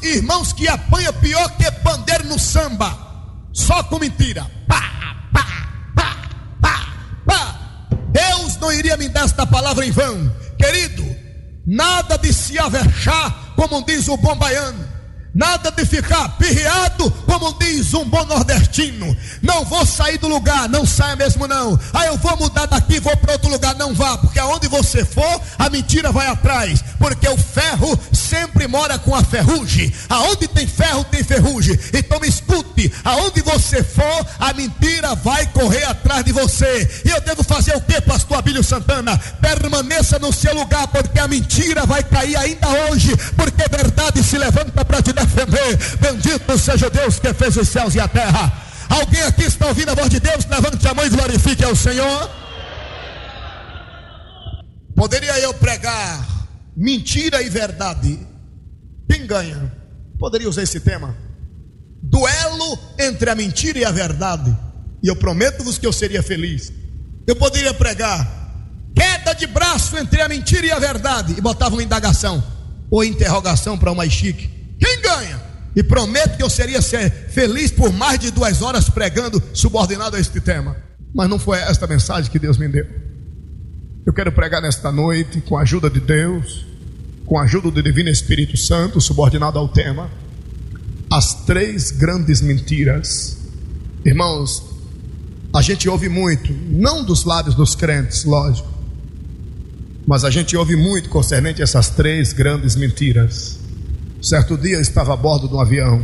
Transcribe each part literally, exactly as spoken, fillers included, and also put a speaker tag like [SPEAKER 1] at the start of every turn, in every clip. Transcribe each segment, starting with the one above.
[SPEAKER 1] irmãos que apanha pior que pandeiro no samba, só com mentira. Pá, pá, pá, pá, pá. Deus não iria me dar esta palavra em vão, querido. Nada de se avexar, como diz o bom baiano. Nada de ficar pirreado, como diz um bom nordestino. Não vou sair do lugar, não saia mesmo não. Ah, eu vou mudar daqui, vou para outro lugar. Não vá, porque aonde você for, a mentira vai atrás. Porque o ferro sempre mora com a ferrugem. Aonde tem ferro, tem ferrugem. Então me escute, aonde você for, a mentira vai correr atrás de você. E eu devo fazer o que, pastor Abílio Santana? Permaneça no seu lugar, porque a mentira vai cair ainda hoje. Porque a verdade se levanta para te defender. Bendito seja Deus que fez os céus e a terra. Alguém aqui está ouvindo a voz de Deus? Levante a mão e glorifique ao Senhor. Poderia eu pregar mentira e verdade? Quem ganha? Poderia usar esse tema: duelo entre a mentira e a verdade, e eu prometo-vos que eu seria feliz. Eu poderia pregar queda de braço entre a mentira e a verdade, e botava uma indagação ou interrogação para o mais chique: quem ganha? E prometo que eu seria ser feliz por mais de duas horas pregando subordinado a este tema. Mas não foi esta mensagem que Deus me deu. Eu quero pregar nesta noite, com a ajuda de Deus, com a ajuda do Divino Espírito Santo, subordinado ao tema, as três grandes mentiras. Irmãos, a gente ouve muito, não dos lábios dos crentes, lógico, mas a gente ouve muito concernente a essas três grandes mentiras. Certo dia eu estava a bordo de um avião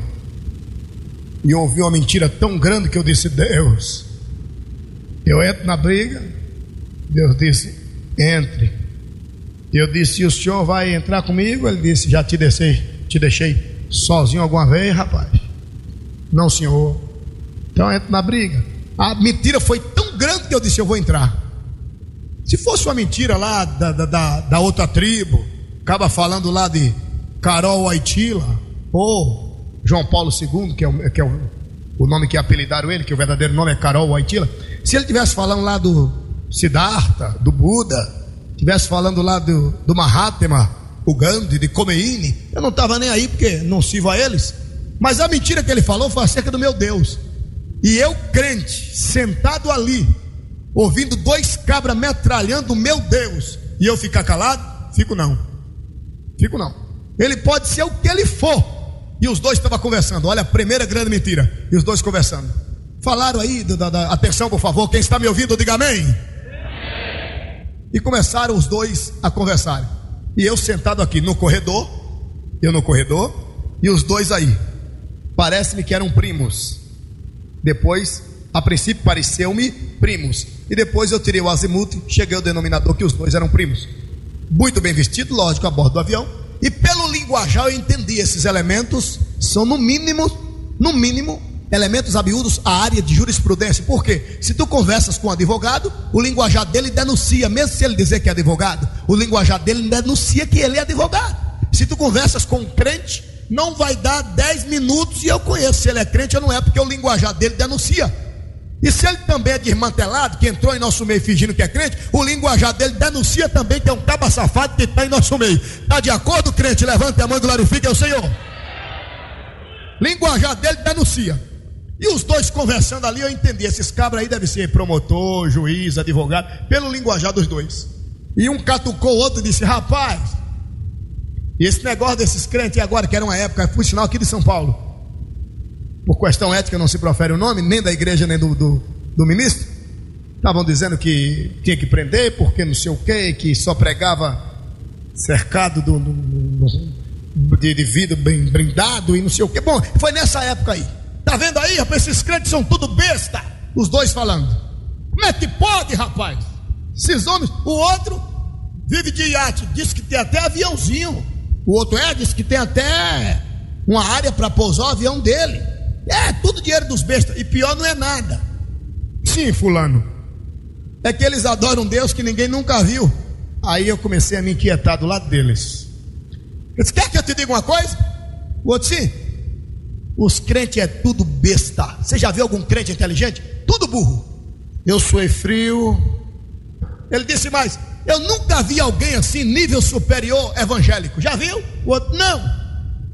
[SPEAKER 1] e eu ouvi uma mentira tão grande que eu disse: Deus, eu entro na briga. Deus disse: entre. Eu disse: e o senhor vai entrar comigo? Ele disse: já te deixei, te deixei sozinho alguma vez, rapaz? Não, senhor. Então eu entro na briga. A mentira foi tão grande que eu disse: eu vou entrar. Se fosse uma mentira lá da, da, da, da outra tribo, acaba falando lá de Carol Wojtyla, ou João Paulo segundo, que é, o, que é o, o nome que apelidaram ele, que o verdadeiro nome é Carol Wojtyla. Se ele estivesse falando lá do Siddhartha, do Buda, estivesse falando lá do, do Mahatma, o Gandhi, de Khomeini, eu não estava nem aí, porque não sirvo a eles. Mas a mentira que ele falou foi acerca do meu Deus. E eu, crente, sentado ali, ouvindo dois cabras metralhando o meu Deus, e eu ficar calado? Fico não, fico não. Ele pode ser o que ele for. E os dois estavam conversando. Olha a primeira grande mentira. E os dois conversando. Falaram aí, da, da, atenção por favor, quem está me ouvindo, diga amém. Amém. E começaram os dois a conversar. E eu sentado aqui no corredor, eu no corredor, e os dois aí. Parece-me que eram primos. Depois, a princípio pareceu-me primos. E depois eu tirei o azimuth, cheguei ao denominador que os dois eram primos. Muito bem vestido, lógico, a bordo do avião. E pelo linguajar eu entendi, esses elementos são no mínimo, no mínimo, elementos abiúdos à área de jurisprudência. Por quê? Se tu conversas com um advogado, o linguajar dele denuncia, mesmo se ele dizer que é advogado, o linguajar dele denuncia que ele é advogado. Se tu conversas com um crente, não vai dar dez minutos e eu conheço se ele é crente ou não é, porque o linguajar dele denuncia. E se ele também é desmantelado, que entrou em nosso meio fingindo que é crente, o linguajar dele denuncia também que é um caba safado que está em nosso meio. Está de acordo, crente? Levante a mão e glorifique ao Senhor. Linguajar dele denuncia. E os dois conversando ali, eu entendi, esses cabras aí devem ser promotor, juiz, advogado, pelo linguajar dos dois. E um catucou o outro e disse: rapaz, e esse negócio desses crentes agora, que era uma época, por sinal aqui de São Paulo, por questão ética não se profere o nome, nem da igreja, nem do, do, do ministro. Estavam dizendo que tinha que prender, porque não sei o que, que só pregava cercado do, do, do, de, de vidro bem brindado e não sei o que. Bom, foi nessa época aí. Tá vendo aí, rapaz, esses crentes são tudo besta. Os dois falando. Como é que pode, rapaz? Esses homens, o outro vive de iate, diz que tem até aviãozinho. O outro é, diz que tem até uma área para pousar o avião dele. É, tudo dinheiro dos bestas. E pior não é nada. Sim, fulano, é que eles adoram Deus que ninguém nunca viu. Aí eu comecei a me inquietar do lado deles. Eu disse: quer que eu te diga uma coisa? O outro: sim. Os crentes é tudo besta. Você já viu algum crente inteligente? Tudo burro. Eu sou frio. Ele disse mais: eu nunca vi alguém assim, nível superior evangélico. Já viu? O outro: não.